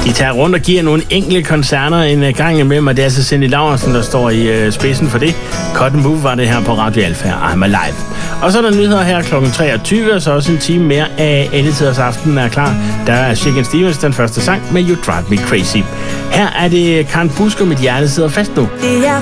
De tager rundt og giver nogle enkelte koncerter en gang imellem, og det er altså Cindy Laurensen, der står i spidsen for det. Cotton Move var det her på Radio Alfa, I'm Alive. Og så er der nyheder her kl. 23, og så også en time mere af Elletiders Aften er klar. Der er Shakin' Stevens, den første sang med You Drive Me Crazy. Her er det Karen Busker, mit hjerte sidder fast nu. Det er